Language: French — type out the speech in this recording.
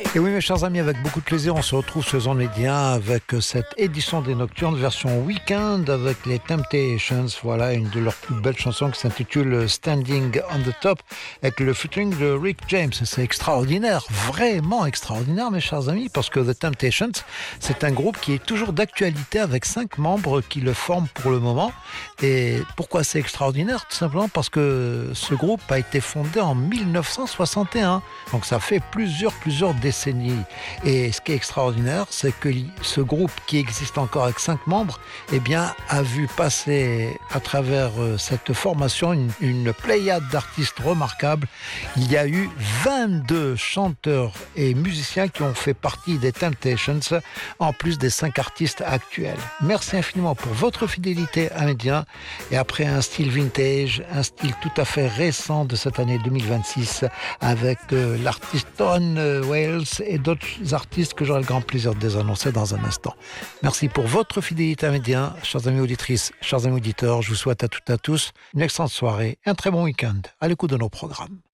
Et oui, mes chers amis, avec beaucoup de plaisir, on se retrouve sur Zone Média avec cette édition des Nocturnes version week-end avec les Temptations. Voilà une de leurs plus belles chansons qui s'intitule Standing on the Top avec le featuring de Rick James. C'est extraordinaire, vraiment extraordinaire, mes chers amis, parce que The Temptations, c'est un groupe qui est toujours d'actualité avec 5 membres qui le forment pour le moment. Et pourquoi c'est extraordinaire? Tout simplement parce que ce groupe a été fondé en 1961. Donc ça fait plusieurs décennies. Et ce qui est extraordinaire, c'est que ce groupe qui existe encore avec 5 membres, eh bien, a vu passer à travers cette formation une pléiade d'artistes remarquables. Il y a eu 22 chanteurs et musiciens qui ont fait partie des Temptations, en plus des 5 artistes actuels. Merci infiniment pour votre fidélité à Média. Et après un style vintage, un style tout à fait récent de cette année 2026, avec l'artiste Tone Wales et d'autres artistes que j'aurai le grand plaisir de désannoncer dans un instant. Merci pour votre fidélité à Média, chers amis auditrices, chers amis auditeurs. Je vous souhaite à toutes et à tous une excellente soirée, un très bon week-end à l'écoute de nos programmes.